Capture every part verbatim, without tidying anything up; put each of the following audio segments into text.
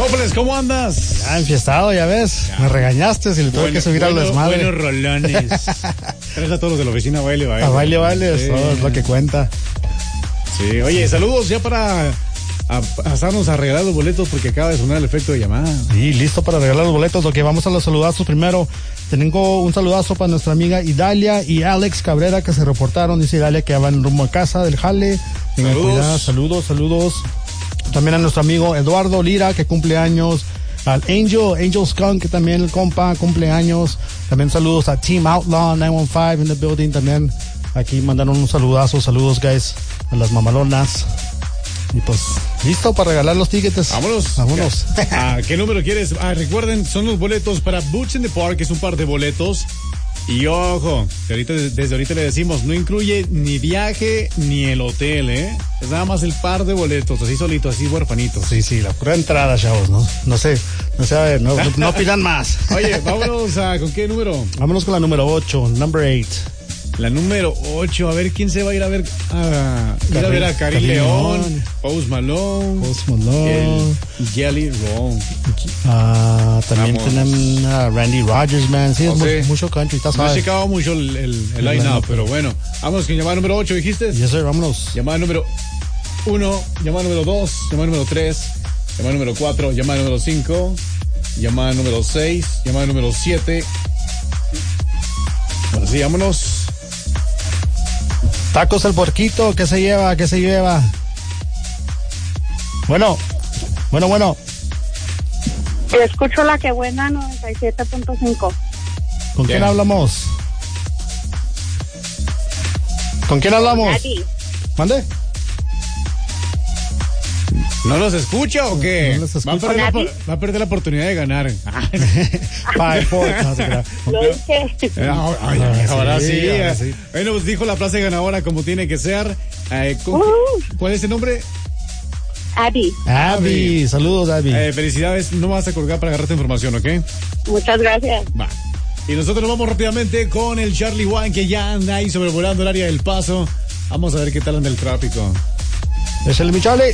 Sópoles, ¿cómo andas? Ya enfiestado, ya ves. Ya. Me regañaste si le tuve bueno, que subir bueno, a la desmadre. Buenos rolones. Traes a todos los de la oficina a baile, baile. A baile, baile, sí. Todo es lo que cuenta. Sí, oye, saludos ya para a pasarnos a regalar los boletos porque acaba de sonar el efecto de llamada. Sí, listo para regalar los boletos. Ok, vamos a los saludazos primero. Tengo un saludazo para nuestra amiga Idalia y Alex Cabrera que se reportaron. Dice Idalia que van rumbo a casa del jale. Tengan saludos. Cuidado, saludos, saludos. También a nuestro amigo Eduardo Lira que cumple años. Al Angel, Angel Skunk que también el compa cumple años. También saludos a Team Outlaw nueve dieciséis in the building también. Aquí mandaron un saludazo. Saludos, guys, a las mamalonas. Y pues, listo para regalar los tickets. Vámonos. Vámonos. ¿A qué número quieres? Ah, recuerden, son los boletos para Butch in the Park, es un par de boletos. Y ojo, ahorita, desde ahorita le decimos, no incluye ni viaje ni el hotel, ¿eh? Es nada más el par de boletos, así solitos, así huerfanitos. Sí, sí, la pura entrada, chavos, ¿no? No sé, no sé, a ver, no, no, no pidan más. Oye, vámonos a, ¿con qué número? Vámonos con la número ocho, number eight. La número ocho, a ver quién se va a ir a ver a, ir a ver a Cari León, León, Post Malone, Post Malone, el Jelly Roll. Uh, también tenemos a Randy Rogers, man. Sí, es o sea, mucho, mucho country. No he checado mucho el, el, el line-up, pero bueno. Vamos con llamada número ocho, ¿dijiste? Yes, sir, vámonos. Llamada número uno, llamada número dos, llamada número tres, llamada número cuatro, llamada número cinco, llamada número seis, llamada número siete. Ahora sí, vámonos. Tacos el Porquito, ¿qué se lleva? ¿Qué se lleva? Bueno, bueno, bueno. Yo escucho la que buena noventa y siete punto cinco. ¿Con quién yeah. hablamos? ¿Con quién hablamos? Adi. ¿Mande? ¿No los escucha o qué? No los escucha. Va, a perder la, va a perder la oportunidad de ganar. Five, four, no se crea. Lo dije. Ay, ay, ahora sí. sí, ahora sí. Bueno, pues dijo la frase ganadora como tiene que ser. Eh, uh. ¿Cuál es el nombre? Abby. Abby, saludos, Abby. Eh, felicidades, no vas a colgar para agarrarte información, ¿ok? Muchas gracias. Va. Y nosotros nos vamos rápidamente con el Charlie One que ya anda ahí sobrevolando el área del Paso. Vamos a ver qué tal anda el tráfico. Es el mi Charlie.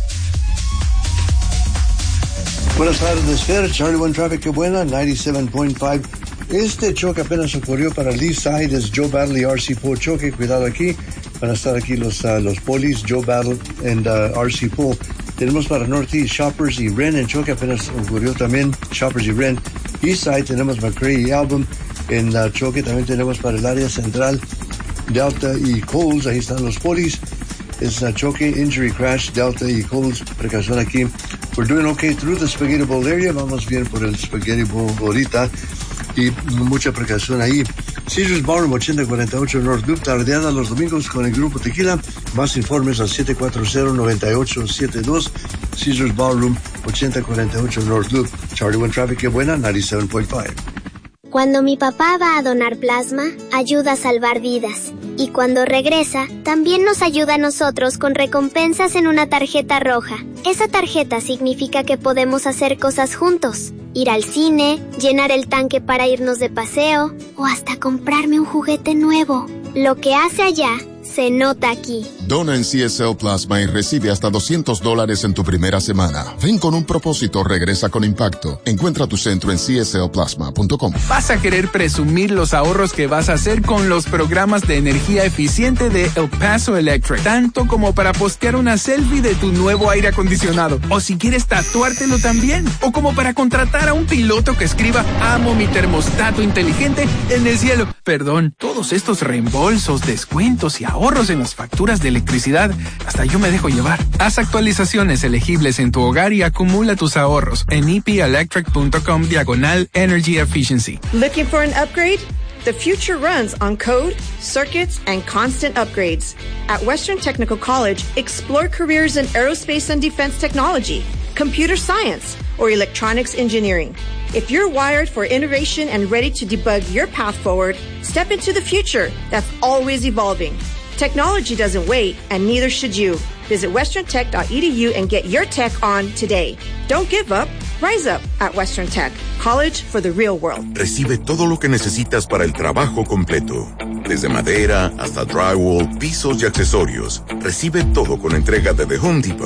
Buenas tardes, Fer. Charlie One Traffic, qué buena, noventa y siete punto cinco. Este choque apenas ocurrió para el East Side, es Joe Battle y R C Pool choque, cuidado aquí, van a estar aquí los, uh, los polis, Joe Battle and uh, R C Pool. Tenemos para Northeast, Shoppers y Ren, el choque apenas ocurrió también, Shoppers y Ren. East Side tenemos McCray y Album, en uh, choque también tenemos para el área central, Delta y Coles, ahí están los polis. Es uh, choque, injury, crash, Delta y Coles, precaución aquí. We're doing okay through the Spaghetti Bowl area, vamos bien por el Spaghetti Bowl ahorita y mucha precaución ahí. Caesars Ballroom ochenta cuarenta y ocho North Loop, tardeada los domingos con el Grupo Tequila. Más informes al siete cuatro cero, nueve ocho siete dos. Caesars Ballroom ochenta cuarenta y ocho North Loop. Charlie One Traffic, qué buena, noventa y siete punto cinco. Cuando mi papá va a donar plasma, ayuda a salvar vidas. Y cuando regresa, también nos ayuda a nosotros con recompensas en una tarjeta roja. Esa tarjeta significa que podemos hacer cosas juntos. Ir al cine, llenar el tanque para irnos de paseo, o hasta comprarme un juguete nuevo. Lo que hace allá, se nota aquí. Dona en C S L Plasma y recibe hasta doscientos dólares en tu primera semana. Ven con un propósito, regresa con impacto. Encuentra tu centro en c s l plasma punto com. Vas a querer presumir los ahorros que vas a hacer con los programas de energía eficiente de El Paso Electric. Tanto como para postear una selfie de tu nuevo aire acondicionado. O si quieres tatuártelo también. O como para contratar a un piloto que escriba "Amo mi termostato inteligente" en el cielo. Perdón, todos estos reembolsos, descuentos y ahorros en las facturas de electricidad, hasta yo me dejo llevar. Haz actualizaciones elegibles en tu hogar y acumula tus ahorros en e p electric punto com diagonal energy efficiency. Looking for an upgrade? The future runs on code, circuits, and constant upgrades. At Western Technical College, explore careers in aerospace and defense technology, computer science, or electronics engineering. If you're wired for innovation and ready to debug your path forward, step into the future that's always evolving. Technology doesn't wait, and neither should you. Visit western tech dot e d u and get your tech on today. Don't give up. Rise up at Western Tech. College for the real world. Recibe todo lo que necesitas para el trabajo completo. Desde madera hasta drywall, pisos y accesorios. Recibe todo con entrega de The Home Depot.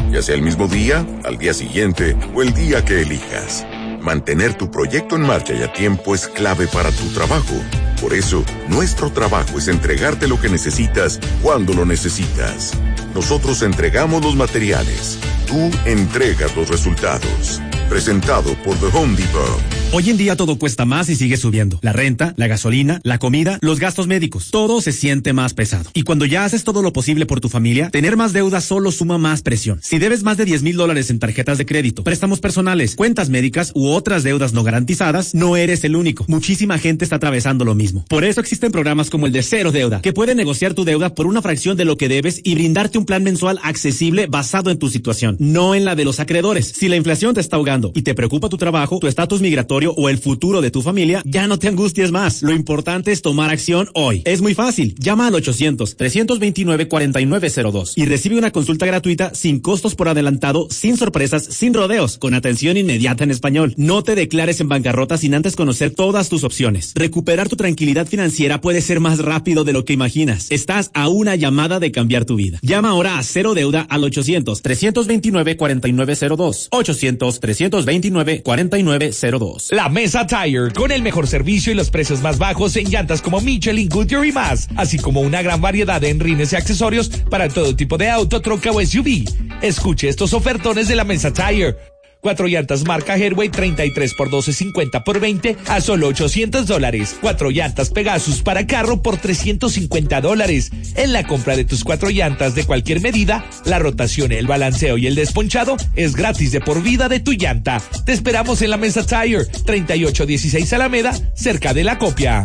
ya sea el mismo día, al día siguiente o el día que elijas. Mantener tu proyecto en marcha y a tiempo es clave para tu trabajo. Por eso, nuestro trabajo es entregarte lo que necesitas cuando lo necesitas. Nosotros entregamos los materiales. Tú entregas los resultados. Presentado por The Home Depot. Hoy en día todo cuesta más y sigue subiendo. La renta, la gasolina, la comida, los gastos médicos. Todo se siente más pesado. Y cuando ya haces todo lo posible por tu familia, tener más deuda solo suma más presión. Si debes más de diez mil dólares en tarjetas de crédito, préstamos personales, cuentas médicas u otras deudas no garantizadas, no eres el único. Muchísima gente está atravesando lo mismo. Por eso existen programas como el de Cero Deuda, que pueden negociar tu deuda por una fracción de lo que debes y brindarte un plan mensual accesible basado en tu situación, no en la de los acreedores. Si la inflación te está ahogando y te preocupa tu trabajo, tu estatus migratorio o el futuro de tu familia, ya no te angusties más. Lo importante es tomar acción hoy. Es muy fácil. Llama al ochocientos, trescientos veintinueve, cuarenta y nueve cero dos y recibe una consulta gratuita sin costos por adelantado, sin sorpresas, sin rodeos, con atención inmediata en español. No te declares en bancarrota sin antes conocer todas tus opciones. Recuperar tu tranquilidad financiera puede ser más rápido de lo que imaginas. Estás a una llamada de cambiar tu vida. Llama ahora a Cero Deuda al ochocientos, trescientos veintinueve, cuarenta y nueve cero dos. ochocientos, trescientos veintinueve, cuarenta y nueve cero dos. La Mesa Tire, con el mejor servicio y los precios más bajos en llantas como Michelin, Goodyear y más, así como una gran variedad en rines y accesorios para todo tipo de auto, troca o S U V. Escuche estos ofertones de la Mesa Tire. Cuatro llantas marca Airway treinta y tres por doce cincuenta por veinte a solo ochocientos dólares. Cuatro llantas Pegasus para carro por trescientos cincuenta dólares. En la compra de tus cuatro llantas de cualquier medida, la rotación, el balanceo y el desponchado es gratis de por vida de tu llanta. Te esperamos en la Mesa Tire, treinta y ocho dieciséis Alameda, cerca de La Copia.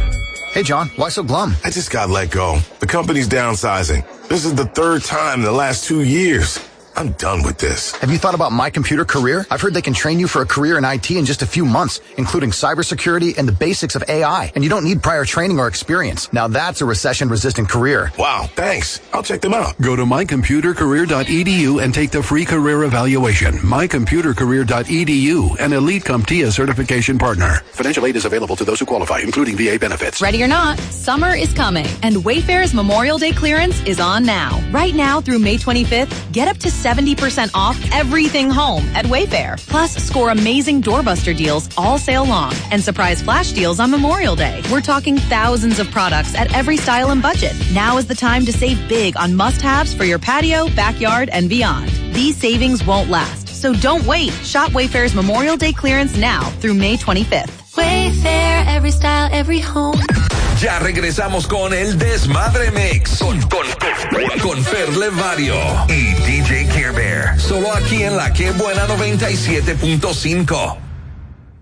Hey John, why so glum? I just got let go. The company's downsizing. This is the third time in the last two years. I'm done with this. Have you thought about My Computer Career? I've heard they can train you for a career in I T in just a few months, including cybersecurity and the basics of A I. And you don't need prior training or experience. Now that's a recession-resistant career. Wow, thanks. I'll check them out. Go to my computer career dot e d u and take the free career evaluation. my computer career dot e d u, an elite CompTIA certification partner. Financial aid is available to those who qualify, including V A benefits. Ready or not, summer is coming, and Wayfair's Memorial Day clearance is on now. Right now through May twenty-fifth, get up to seventy percent off everything home at Wayfair. Plus, score amazing doorbuster deals all sale long and surprise flash deals on Memorial Day. We're talking thousands of products at every style and budget. Now is the time to save big on must-haves for your patio, backyard, and beyond. These savings won't last, so don't wait. Shop Wayfair's Memorial Day clearance now through May twenty-fifth. Wayfair, every style, every home. Ya regresamos con el Desmadre Mix con, con, con, con Fer Levario y D J Care Bear. Solo aquí en La Que Buena noventa y siete punto cinco.